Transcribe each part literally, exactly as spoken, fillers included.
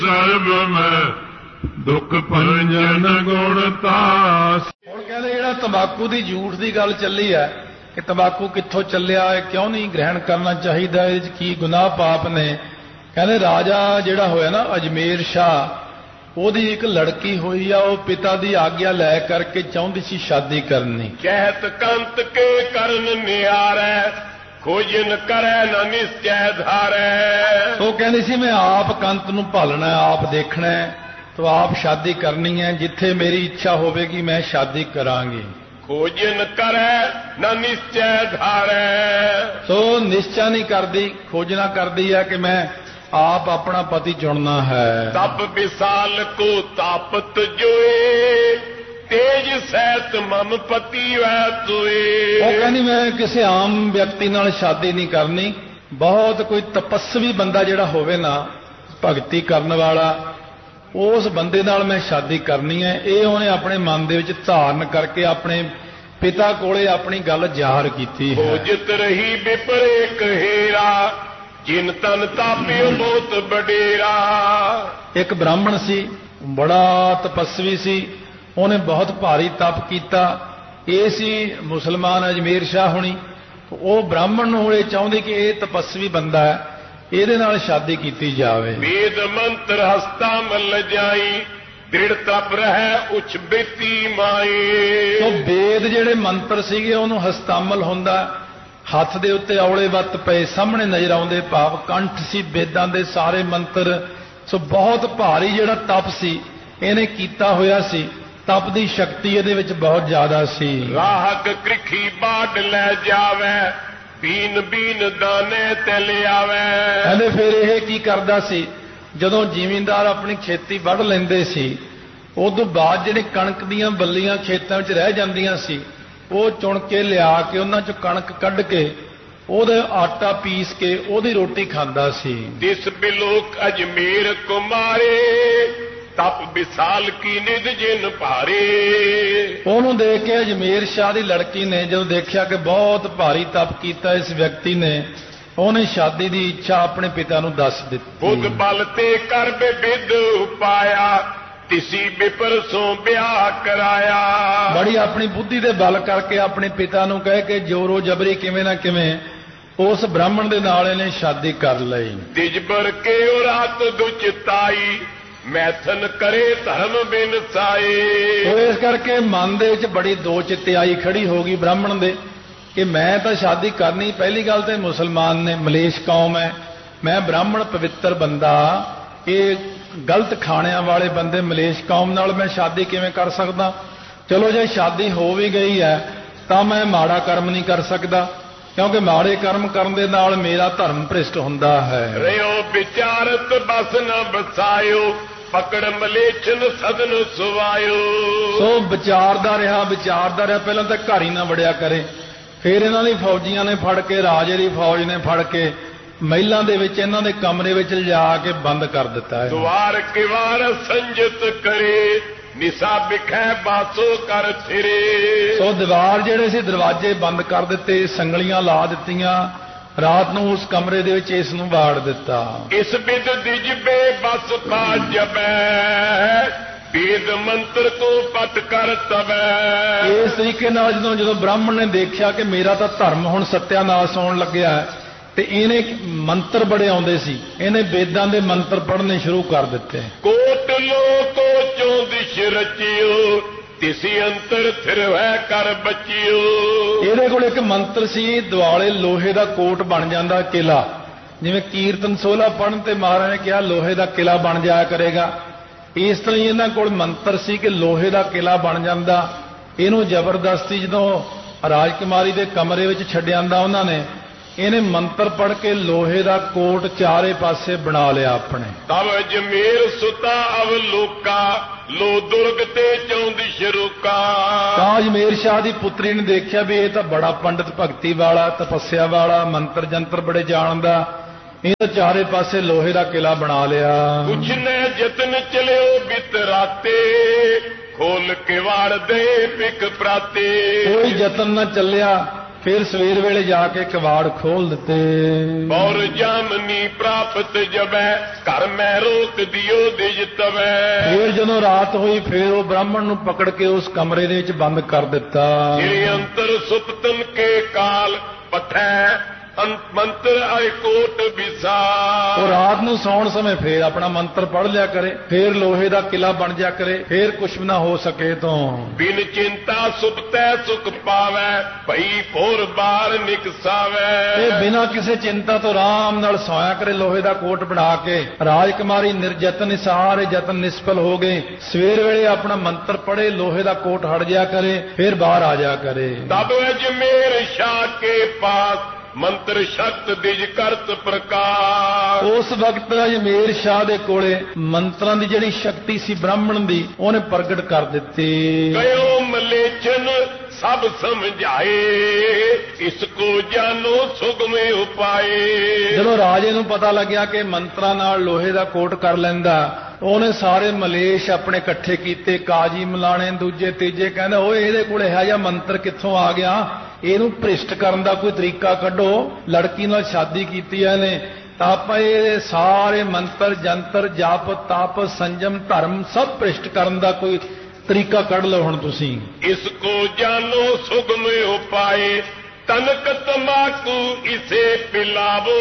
ਸਰਬ ਮੈਂ ਦੁੱਖ ਭੰਜਨ ਗੁਣ ਤਾਸ। ਹੁਣ ਕਹਿੰਦੇ ਜਿਹੜਾ ਤੰਬਾਕੂ ਦੀ ਝੂਠ ਦੀ ਗੱਲ ਚੱਲੀ ਹੈ ਕਿ ਤੰਬਾਕੂ ਕਿੱਥੋਂ ਚੱਲਿਆ ਹੈ, ਕਿਉਂ ਨਹੀਂ ਗ੍ਰਹਿਣ ਕਰਨਾ ਚਾਹੀਦਾ, ਇਹਦੇ 'ਚ ਕੀ ਗੁਨਾਹ ਪਾਪ ਨੇ। ਕਹਿੰਦੇ ਰਾਜਾ ਜਿਹੜਾ ਹੋਇਆ ਨਾ ਅਜਮੇਰ ਸ਼ਾਹ, ਉਹਦੀ ਇੱਕ ਲੜਕੀ ਹੋਈ ਆ, ਉਹ ਪਿਤਾ ਦੀ ਆਗਿਆ ਲੈ ਕਰਕੇ ਚਾਹੁੰਦੀ ਸੀ ਸ਼ਾਦੀ ਕਰਨੀ। ਕਹਿਤ ਕੰਤ ਕੇ ਕਰਨ ਨਿਆਰੈ ਖੋਜਨ ਕਰੈ ਨਾ ਨਿਸ਼ਚੈ ਧਾਰੈ। ਉਹ ਕਹਿੰਦੀ ਸੀ ਮੈਂ ਆਪ ਕੰਤ ਨੂੰ ਭਾਲਣਾ, ਆਪ ਦੇਖਣਾ, ਤੋ ਆਪ ਸ਼ਾਦੀ ਕਰਨੀ ਹੈ, ਜਿੱਥੇ ਮੇਰੀ ਇੱਛਾ ਹੋਵੇਗੀ ਮੈਂ ਸ਼ਾਦੀ ਕਰਾਂਗੀ। ਖੋਜਨ ਕਰੈ ਨਾ ਨਿਸ਼ਚੈ ਧਾਰੈ। ਸੋ ਨਿਸ਼ਚਾ ਨਹੀਂ ਕਰਦੀ, ਖੋਜਣਾ ਕਰਦੀ ਹੈ ਕਿ ਮੈਂ ਆਪ ਆਪਣਾ ਪਤੀ ਚੁਣਨਾ ਹੈ। ਤਬ ਵਿਸਾਲ ਕੋ ਤਾਪਤ ਜੋਏ ਤੇਜ ਸਹਿਤ ਮਮ ਪਤੀ ਵੈ ਤੋਏ। ਉਹ ਕਹਿੰਦੀ ਮੈਂ ਕਿਸੇ ਆਮ ਵਿਅਕਤੀ ਨਾਲ ਸ਼ਾਦੀ ਨਹੀਂ ਕਰਨੀ, ਬਹੁਤ ਕੋਈ ਤਪੱਸਵੀ ਬੰਦਾ ਜਿਹੜਾ ਹੋਵੇ ਨਾ, ਭਗਤੀ ਕਰਨ ਵਾਲਾ, ਉਸ ਬੰਦੇ ਨਾਲ ਮੈਂ ਸ਼ਾਦੀ ਕਰਨੀ ਹੈ। ਇਹ ਉਹਨੇ ਆਪਣੇ ਮਨ ਦੇ ਵਿੱਚ ਧਾਰਨ ਕਰਕੇ ਆਪਣੇ ਪਿਤਾ ਕੋਲੇ ਆਪਣੀ ਗੱਲ ਜ਼ਾਹਰ ਕੀਤੀ ਹੈ। ਖੋਜਤ ਰਹੀ ਵਿਪਰੇ ਕਹੇਰਾ ਜਿਨ ਤਨ ਤਾਪਿਓ ਬਹੁਤ ਬਡੇਰਾ। ਇੱਕ ਬ੍ਰਾਹਮਣ ਸੀ, ਬੜਾ ਤਪੱਸਵੀ ਸੀ, ਉਹਨੇ ਬਹੁਤ ਭਾਰੀ ਤਪ ਕੀਤਾ। ਇਹ ਸੀ ਮੁਸਲਮਾਨ ਅਜਮੇਰ ਸ਼ਾਹ ਹੁਣੀ। ਉਹ ਬ੍ਰਾਹਮਣ ਨੂੰ ਇਹ ਚਾਹੁੰਦੇ ਕਿ ਇਹ ਤਪੱਸਵੀ ਬੰਦਾ ਹੈ, ਇਹਦੇ ਨਾਲ ਸ਼ਾਦੀ ਕੀਤੀ ਜਾਵੇ। ਵੇਦ ਮੰਤਰ ਹਸਤਾ ਮਲ ਜਾਈ ਦ੍ਰਿੜ ਤਪ ਰਹਿ ਉਚ ਬੇਤੀ ਮਾਈ। ਸੋ ਵੇਦ ਜਿਹੜੇ ਮੰਤਰ ਸੀਗੇ ਉਹਨੂੰ ਹਸਤਾਮਲ ਹੁੰਦਾ, ਹੱਥ ਦੇ ਉੱਤੇ ਔਲੇ ਵੱਤ ਪਏ ਸਾਹਮਣੇ ਨਜ਼ਰ ਆਉਂਦੇ, ਭਾਵ ਕੰਠ ਸੀ ਵੇਦਾਂ ਦੇ ਸਾਰੇ ਮੰਤਰ। ਸੋ ਬਹੁਤ ਭਾਰੀ ਜਿਹੜਾ ਤਪ ਸੀ ਇਹਨੇ ਕੀਤਾ ਹੋਇਆ ਸੀ, ਤਪ ਦੀ ਸ਼ਕਤੀ ਇਹਦੇ ਵਿੱਚ ਬਹੁਤ ਜ਼ਿਆਦਾ ਸੀ। ਰਾਹਕ ਕ੍ਰਿਖੀ ਬਾੜ ਲੈ ਜਾਵੇ ਬੀਨ ਬੀਨ ਦਾਣੇ ਤੇ ਲਿਆਵੇ। ਕਹਿੰਦੇ ਫਿਰ ਇਹ ਕੀ ਕਰਦਾ ਸੀ, ਜਦੋਂ ਜ਼ਿਮੀਂਦਾਰ ਆਪਣੀ ਖੇਤੀ ਵੱਢ ਲੈਂਦੇ ਸੀ, ਉਦੋਂ ਬਾਅਦ ਜਿਹੜੇ ਕਣਕ ਦੀਆਂ ਬੱਲੀਆਂ ਖੇਤਾਂ ਵਿੱਚ ਰਹਿ ਜਾਂਦੀਆਂ ਸੀ, ਉਹ ਚੁਣ ਕੇ ਲਿਆ ਕੇ ਉਹਨਾਂ ਚੋਂ ਕਣਕ ਕੱਢ ਕੇ ਉਹਦਾ ਆਟਾ ਪੀਸ ਕੇ ਉਹਦੀ ਰੋਟੀ ਖਾਂਦਾ ਸੀ। ਦਿਸ ਬਿਲੋਕ ਅਜਮੇਰ ਕੁਮਾਰੇ ਤਪ ਵਿਸਾਲ ਕੀ ਨਿਧ ਜਿਨ ਭਾਰੇ। ਉਹਨੂੰ ਦੇਖ ਕੇ ਅਜਮੇਰ ਸ਼ਾਹ ਦੀ ਲੜਕੀ ਨੇ ਜਦੋਂ ਦੇਖਿਆ ਕਿ ਬਹੁਤ ਭਾਰੀ ਤਪ ਕੀਤਾ ਇਸ ਵਿਅਕਤੀ ਨੇ, ਉਹਨੇ ਸ਼ਾਦੀ ਦੀ ਇੱਛਾ ਆਪਣੇ ਪਿਤਾ ਨੂੰ ਦੱਸ ਦਿੱਤੀ। ਬੁੱਧ ਬਲ ਤੇ ਕਰ ਬਿਦ ਉਪਾਇਆ ਤਿਸੀ ਬਿਪਰ ਸੋਂ ਵਿਆਹ ਕਰਾਇਆ। ਬੜੀ ਆਪਣੀ ਬੁੱਧੀ ਦੇ ਬਲ ਕਰਕੇ ਆਪਣੇ ਪਿਤਾ ਨੂੰ ਕਹਿ ਕੇ ਜੋਰੋ ਜਬਰੀ ਕਿਵੇਂ ਨਾ ਕਿਵੇਂ ਉਸ ਬ੍ਰਾਹਮਣ ਦੇ ਨਾਲ ਇਹਨੇ ਸ਼ਾਦੀ ਕਰ ਲਈ। ਦਿਜਬਰ ਕੇ ਉਹ ਰਾਤ ਦੁਚਿਤਾਈ ਮੈਥਨ ਕਰੇ ਧਰਮ ਬਿਨ ਸਾਏ। ਸੋ ਇਸ ਕਰਕੇ ਮਨ ਦੇ ਵਿੱਚ ਬੜੀ ਦੋ ਚਿੱਤਿਆਈ ਖੜੀ ਹੋ ਗਈ ਬ੍ਰਾਹਮਣ ਦੇ ਕਿ ਮੈਂ ਤਾਂ ਸ਼ਾਦੀ ਕਰਨੀ, ਪਹਿਲੀ ਗੱਲ ਤੇ ਮੁਸਲਮਾਨ ਨੇ, ਮਲੇਸ਼ ਕੌਮ ਹੈ, ਮੈਂ ਬ੍ਰਾਹਮਣ ਪਵਿੱਤਰ ਬੰਦਾ, ਇਹ ਗਲਤ ਖਾਣਿਆਂ ਵਾਲੇ ਬੰਦੇ ਮਲੇਸ਼ ਕੌਮ ਨਾਲ ਮੈਂ ਸ਼ਾਦੀ ਕਿਵੇਂ ਕਰ ਸਕਦਾ। ਚਲੋ ਜੇ ਸ਼ਾਦੀ ਹੋ ਵੀ ਗਈ ਹੈ ਤਾਂ ਮੈਂ ਮਾੜਾ ਕਰਮ ਨਹੀਂ ਕਰ ਸਕਦਾ, ਕਿਉਂਕਿ ਮਾੜੇ ਕਰਮ ਕਰਨ ਦੇ ਨਾਲ ਮੇਰਾ ਧਰਮ ਭ੍ਰਿਸ਼ਟ ਹੁੰਦਾ ਹੈ। ਰਿਓ ਵਿਚਾਰਤ ਬਸ ਨਾ ਬਸਾਇਓ ਪਕੜ ਮਲੇਛਨ ਸਦਨ ਸੁਵਾਇਓ। ਸੋ ਵਿਚਾਰਦਾ ਰਿਹਾ ਵਿਚਾਰਦਾ ਰਿਹਾ ਪਹਿਲਾਂ ਤਾਂ ਘਰ ਹੀ ਨਾ ਵੜਿਆ ਕਰੇ, ਫਿਰ ਇਹਨਾਂ ਦੀ ਫੌਜੀਆਂ ਨੇ ਫੜ ਕੇ, ਰਾਜੇ ਦੀ ਫੌਜ ਨੇ ਫੜ ਕੇ ਮਹਿਲਾਂ ਦੇ ਵਿੱਚ ਇਹਨਾਂ ਦੇ ਕਮਰੇ ਵਿੱਚ ਲਿਜਾ ਕੇ ਬੰਦ ਕਰ ਦਿੱਤਾ ਹੈ। ਦੁਆਰ ਕਿਵਾਰ ਸੰਜਤ ਕਰੇ ਨਿਸਾ ਬਿਖੈ ਬਾਸੋ ਕਰ ਫਿਰੇ। ਸੋ ਦੀਵਾਰ ਜਿਹੜੇ ਸੀ ਦਰਵਾਜ਼ੇ ਬੰਦ ਕਰ ਦਿੱਤੇ, ਸੰਗਲੀਆਂ ਲਾ ਦਿੱਤੀਆਂ, ਰਾਤ ਨੂੰ ਉਸ ਕਮਰੇ ਦੇ ਵਿੱਚ ਇਸ ਨੂੰ ਵਾੜ ਦਿੱਤਾ। ਇਸ ਬਿਦ ਦਿਜਬੇ ਬਸ ਪਾ ਜਬੈ ਵੇਦ ਮੰਤਰ ਕੋ ਪਟ ਕਰ ਤਬੈ। ਇਸ ਤਰੀਕੇ ਨਾਲ ਜਦੋਂ ਜਦੋਂ ਬ੍ਰਾਹਮਣ ਨੇ ਦੇਖਿਆ ਕਿ ਮੇਰਾ ਤਾਂ ਧਰਮ ਹੁਣ ਸੱਤਿਆਨਾਸ਼ ਹੋਣ ਲੱਗਿਆ, ਤੇ ਇਹਨੇ ਮੰਤਰ ਬੜੇ ਆਉਂਦੇ ਸੀ, ਇਹਨੇ ਵੇਦਾਂ ਦੇ ਮੰਤਰ ਪੜ੍ਹਨੇ ਸ਼ੁਰੂ ਕਰ ਦਿੱਤੇ। ਕੋਟ ਲੋਕੋ ਚੋਂ ਦਿਸ਼ ਰਚਿਓ ਤਿਸੀ ਅੰਤਰ ਥਿਰਵੈ ਕਰ ਬਚਿਓ। ਇਹਦੇ ਕੋਲ ਇੱਕ ਮੰਤਰ ਸੀ, ਦੁਆਲੇ ਲੋਹੇ ਦਾ ਕੋਟ ਬਣ ਜਾਂਦਾ ਕਿਲਾ, ਜਿਵੇਂ ਕੀਰਤਨ ਸੋਹਲਾ ਪੜ੍ਹਨ ਤੇ ਮਹਾਰਾਜ ਨੇ ਕਿਹਾ ਲੋਹੇ ਦਾ ਕਿਲਾ ਬਣ ਜਾਇਆ ਕਰੇਗਾ, ਇਸ ਤਰ੍ਹਾਂ ਹੀ ਇਹਨਾਂ ਕੋਲ ਮੰਤਰ ਸੀ ਕਿ ਲੋਹੇ ਦਾ ਕਿਲਾ ਬਣ ਜਾਂਦਾ। ਇਹਨੂੰ ਜ਼ਬਰਦਸਤੀ ਜਦੋਂ ਰਾਜਕੁਮਾਰੀ ਦੇ ਕਮਰੇ ਵਿੱਚ ਛੱਡਿਆਂਦਾ ਉਹਨਾਂ ਨੇ, ਇਹਨੇ ਮੰਤਰ ਪੜ੍ਹ ਕੇ ਲੋਹੇ ਦਾ ਕੋਟ ਚਾਰੇ ਪਾਸੇ ਬਣਾ ਲਿਆ ਆਪਣੇ। ਤਬ ਅਜਮੇਰ ਸੁਤਾ ਅਵਲੋਕਾ ਲੋ ਦੁਰਗ ਤੇ ਚੌਂਦਿਸ਼ ਰੁਕਾ। ਤਾਂ ਅਜਮੇਰ ਸ਼ਾਹ ਦੀ ਪੁੱਤਰੀ ਨੇ ਦੇਖਿਆ ਵੀ ਇਹ ਤਾਂ ਬੜਾ ਪੰਡਤ ਭਗਤੀ ਵਾਲਾ, ਤਪੱਸਿਆ ਵਾਲਾ, ਮੰਤਰ ਜੰਤਰ ਬੜੇ ਜਾਣਦਾ, ਇਹ ਤਾਂ ਚਾਰੇ ਪਾਸੇ ਲੋਹੇ ਦਾ ਕਿਲਾ ਬਣਾ ਲਿਆ। ਕੁਛ ਨੇ ਯਤਨ ਚਲਿਓ ਬਿਤ ਰਾਤੇ ਖੋਲ ਕੇ ਵਾੜ ਦੇ ਪਿਕ ਪ੍ਰਾਤੇ। ਕੋਈ ਯਤਨ ਨਾ ਚੱਲਿਆ, ਫਿਰ ਸਵੇਰ ਵੇਲੇ ਜਾ ਕੇ ਕਵਾੜ ਖੋਲ ਦਿੱਤੇ। और जामनी प्राप्त जबै घर में रोक दियो दिज तबै। ਫਿਰ ਜਦੋਂ ਰਾਤ ਹੋਈ ਫਿਰ ਉਹ ਬ੍ਰਾਹਮਣ ਨੂੰ ਪਕੜ ਕੇ ਉਸ ਕਮਰੇ ਦੇ ਵਿੱਚ ਬੰਦ ਕਰ ਦਿੱਤਾ। श्री अंतर सुपतन के काल पथै मंत्र आय कोट बिसा। ਉਹ ਰਾਤ ਨੂੰ ਸੌਣ ਸਮੇਂ ਫੇਰ ਆਪਣਾ ਮੰਤਰ ਪੜ੍ਹ ਲਿਆ ਕਰੇ, ਫੇਰ ਲੋਹੇ ਦਾ ਕਿਲਾ ਬਣ ਜਾ ਕਰੇ, ਫੇਰ ਕੁਛ ਨਾ ਹੋ ਸਕੇ ਤੋਂ बिन चिंता सुपतै सुख पावै भई भोर बार निकसावै। ਇਹ ਬਿਨਾਂ ਕਿਸੇ ਚਿੰਤਾ ਤੋਂ ਆਰਾਮ ਨਾਲ ਸੌਇਆ ਕਰੇ ਲੋਹੇ ਦਾ ਕੋਟ ਬਣਾ ਕੇ। ਰਾਜਕੁਮਾਰੀ ਨਿਰਜਤਨ ਸਾਰੇ ਯਤਨ ਨਿਸਫਲ ਹੋ ਗਏ। ਸਵੇਰ ਵੇਲੇ ਆਪਣਾ ਮੰਤਰ ਪੜ੍ਹੇ, ਲੋਹੇ ਦਾ ਕੋਟ ਹਟ ਜਾ ਕਰੇ, ਫੇਰ ਬਾਹਰ ਆ ਜਾ ਕਰੇ। तब अजमेर शाह के पास मंत्र शक्त दिज करत प्रकाश। ਉਸ ਵਕਤ ਅਜਮੇਰ ਸ਼ਾਹ ਦੇ ਕੋਲੇ ਮੰਤਰਾਂ ਦੀ ਜਿਹੜੀ ਸ਼ਕਤੀ ਸੀ ਬ੍ਰਾਹਮਣ ਦੀ, ਉਹਨੇ ਪ੍ਰਗਟ ਕਰ ਦਿੱਤੀ। गयो मलेचन सब समझाए इसको जानो सुगम उपाय। ਜਦੋਂ ਰਾਜੇ ਨੂੰ ਪਤਾ ਲੱਗਿਆ ਕਿ ਮੰਤਰਾਂ ਨਾਲ ਲੋਹੇ ਦਾ ਕੋਟ ਕਰ ਲੈਂਦਾ, ਉਹਨੇ ਸਾਰੇ ਮਲੇਸ਼ ਆਪਣੇ ਇਕੱਠੇ ਕੀਤੇ, ਕਾਜੀ ਮਲਾਣੇ ਦੂਜੇ ਤੀਜੇ, ਕਹਿੰਦੇ ਓਏ ਇਹਦੇ ਕੋਲ ਇਹੋ ਜਿਹਾ ਮੰਤਰ ਕਿੱਥੋਂ ਆ ਗਿਆ, ਇਹਨੂੰ ਭ੍ਰਿਸ਼ਟ ਕਰਨ ਦਾ ਕੋਈ ਤਰੀਕਾ ਕੱਢੋ। ਲੜਕੀ ਨਾਲ ਸ਼ਾਦੀ ਕੀਤੀ ਐ ਇਹਨੇ, ਤਾਂ ਆਪਾਂ ਇਹ ਸਾਰੇ ਮੰਤਰ ਜੰਤਰ ਜਪ ਤਪ ਸੰਜਮ ਧਰਮ ਸਭ ਭ੍ਰਿਸ਼ਟ ਕਰਨ ਦਾ ਕੋਈ ਤਰੀਕਾ ਕੱਢ ਲਓ ਹੁਣ ਤੁਸੀਂ। इसको जानो सुगम उपाय तनक तमाकू इसे पिलावो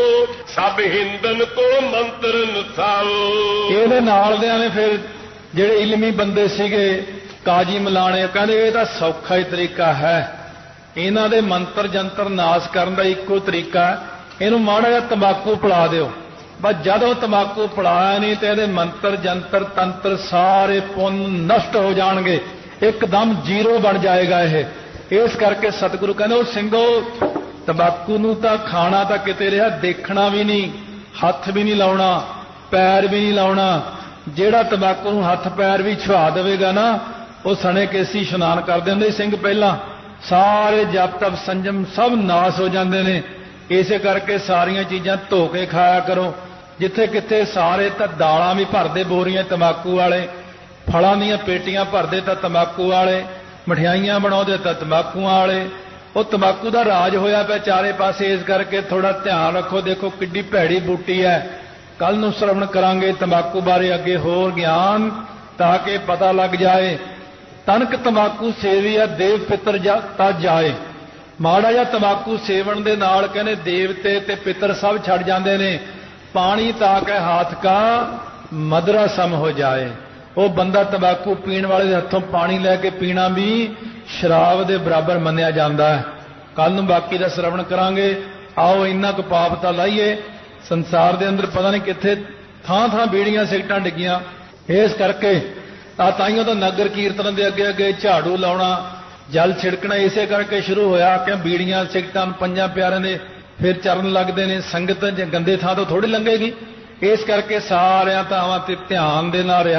सब हिंदन को मंत्र नसाओ। ਇਹਦੇ ਨਾਲ ਦਿਆਂ ਨੇ ਫਿਰ ਜਿਹੜੇ ਇਲਮੀ ਬੰਦੇ ਸੀਗੇ ਕਾਜੀ ਮਲਾਣੇ, ਕਹਿੰਦੇ ਇਹ ਤਾਂ ਸੌਖਾ ਹੀ ਤਰੀਕਾ ਹੈ, ਇਹਨਾਂ ਦੇ ਮੰਤਰ ਜੰਤਰ ਨਾਸ ਕਰਨ ਦਾ ਇੱਕੋ ਤਰੀਕਾ, ਇਹਨੂੰ ਮਾੜਾ ਜਿਹਾ ਤੰਬਾਕੂ ਪਿਲਾ ਦਿਓ। ਬਸ ਜਦੋਂ ਤੰਬਾਕੂ ਪਿਲਾਇਆ ਨਹੀਂ ਤੇ ਇਹਦੇ ਮੰਤਰ ਜੰਤਰ ਤੰਤਰ ਸਾਰੇ ਪੁੰਨ ਨਸ਼ਟ ਹੋ ਜਾਣਗੇ, ਇੱਕਦਮ ਜ਼ੀਰੋ ਬਣ ਜਾਏਗਾ ਇਹ। ਇਸ ਕਰਕੇ ਸਤਿਗੁਰੂ ਕਹਿੰਦੇ ਉਹ ਸਿੰਘੋ, ਤੰਬਾਕੂ ਨੂੰ ਤਾਂ ਖਾਣਾ ਤਾਂ ਕਿਤੇ ਰਿਹਾ, ਦੇਖਣਾ ਵੀ ਨਹੀਂ, ਹੱਥ ਵੀ ਨਹੀਂ ਲਾਉਣਾ, ਪੈਰ ਵੀ ਨਹੀਂ ਲਾਉਣਾ। ਜਿਹੜਾ ਤੰਬਾਕੂ ਨੂੰ ਹੱਥ ਪੈਰ ਵੀ ਛੁਆ ਦੇਵੇਗਾ ਨਾ, ਉਹ ਸਣੇ ਕੇਸੀ ਇਸ਼ਨਾਨ ਕਰਦੇ ਹੁੰਦੇ ਸਿੰਘ ਪਹਿਲਾਂ, ਸਾਰੇ ਜਪ ਤਪ ਸੰਜਮ ਸਭ ਨਾਸ ਹੋ ਜਾਂਦੇ ਨੇ। ਇਸੇ ਕਰਕੇ ਸਾਰੀਆਂ ਚੀਜ਼ਾਂ ਧੋ ਕੇ ਖਾਇਆ ਕਰੋ। ਜਿੱਥੇ ਕਿੱਥੇ ਸਾਰੇ ਤਾਂ ਦਾਲਾਂ ਵੀ ਭਰਦੇ ਬੋਰੀਆਂ ਤੰਬਾਕੂ ਵਾਲੇ, ਫਲਾਂ ਦੀਆਂ ਪੇਟੀਆਂ ਭਰਦੇ ਤਾਂ ਤੰਬਾਕੂ ਵਾਲੇ, ਮਠਿਆਈਆਂ ਬਣਾਉਂਦੇ ਤਾਂ ਤੰਬਾਕੂਆਂ ਵਾਲੇ। ਉਹ ਤੰਬਾਕੂ ਦਾ ਰਾਜ ਹੋਇਆ ਪਿਆ ਚਾਰੇ ਪਾਸੇ, ਇਸ ਕਰਕੇ ਥੋੜਾ ਧਿਆਨ ਰੱਖੋ। ਦੇਖੋ ਕਿੱਡੀ ਭੈੜੀ ਬੂਟੀ ਹੈ। ਕੱਲ ਨੂੰ ਸ਼ਰਵਣ ਕਰਾਂਗੇ ਤੰਬਾਕੂ ਬਾਰੇ ਅੱਗੇ ਹੋਰ ਗਿਆਨ, ਤਾਂ ਕਿ ਪਤਾ ਲੱਗ ਜਾਏ। ਤਨਕ ਤੰਬਾਕੂ ਸੇਵੀਆ ਦੇਵ ਪਿੱਤਰ ਤਾਂ ਜਾਏ। ਮਾੜਾ ਜਿਹਾ ਤੰਬਾਕੂ ਸੇਵਣ ਦੇ ਨਾਲ ਕਹਿੰਦੇ ਦੇਵਤੇ ਤੇ ਪਿੱਤਰ ਸਭ ਛੱਡ ਜਾਂਦੇ ਨੇ। ਪਾਣੀ ਤਾਂ ਕੇ ਹੱਥ ਕਾ ਮਦਰਾ ਸਮ ਹੋ ਜਾਏ। ਉਹ ਬੰਦਾ ਤੰਬਾਕੂ ਪੀਣ ਵਾਲੇ ਦੇ ਹੱਥੋਂ ਪਾਣੀ ਲੈ ਕੇ ਪੀਣਾ ਵੀ ਸ਼ਰਾਬ ਦੇ ਬਰਾਬਰ ਮੰਨਿਆ ਜਾਂਦਾ ਹੈ। ਕੱਲ ਨੂੰ ਬਾਕੀ ਦਾ ਸ਼ਰਵਣ ਕਰਾਂਗੇ। ਆਓ ਇੰਨਾ ਕੁ ਪਾਪ ਤਾਂ ਲਾਈਏ। ਸੰਸਾਰ ਦੇ ਅੰਦਰ ਪਤਾ ਨਹੀਂ ਕਿੱਥੇ ਥਾਂ ਥਾਂ ਬੀੜੀਆਂ ਸਿਗਟਾਂ ਡਿੱਗੀਆਂ। ਇਸ ਕਰਕੇ ਆ ਤਾਈਓ ਤਾਂ ਨਗਰ ਕੀਰਤਨ ਦੇ ਅੱਗੇ ਅੱਗੇ ਝਾੜੂ ਲਾਉਣਾ, ਜਲ ਛਿੜਕਣਾ ਇਸੇ ਕਰਕੇ ਸ਼ੁਰੂ ਹੋਇਆ ਕਿ ਬੀੜੀਆਂ ਸਿਗਟਾਂ ਪੰਜਾਂ ਪਿਆਰਿਆਂ ਦੇ ਫਿਰ ਚਰਨ ਲੱਗਦੇ ਨੇ। ਸੰਗਤ ਜੇ ਗੰਦੇ ਥਾਂ ਤੋਂ ਥੋੜੀ ਲੰਘੇਗੀ। ਇਸ ਕਰਕੇ ਸਾਰਿਆਂ ਥਾਵਾਂ ਤੇ ਧਿਆਨ ਦੇ ਨਾਲ